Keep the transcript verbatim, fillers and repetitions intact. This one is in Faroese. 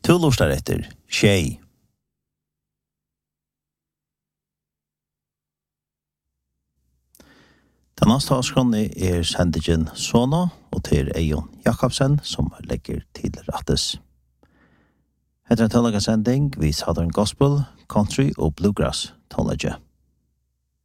Du lustar etter Shay. Den neste avskrone er sendingen Sono, og til Eion Jakobsen, som legger til rettes. Etter en tålige sending, vi Southern Gospel, Country og Bluegrass tålige.